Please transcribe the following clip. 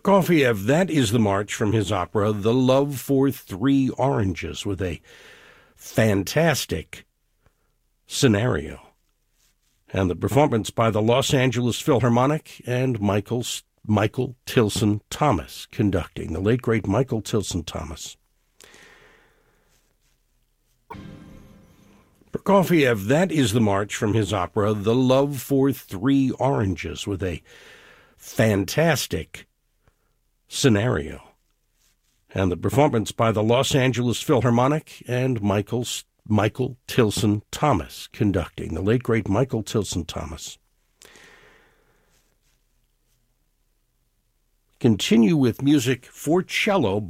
Prokofiev, that is the march from his opera, The Love for Three Oranges, with a fantastic scenario. And the performance by the Los Angeles Philharmonic and Michael Tilson Thomas conducting, the late, great Michael Tilson Thomas. Prokofiev, that is the march from his opera, The Love for Three Oranges, with a fantastic scenario. And the performance by the Los Angeles Philharmonic and Michael Tilson Thomas conducting, the late, great Michael Tilson Thomas. Continue with music for cello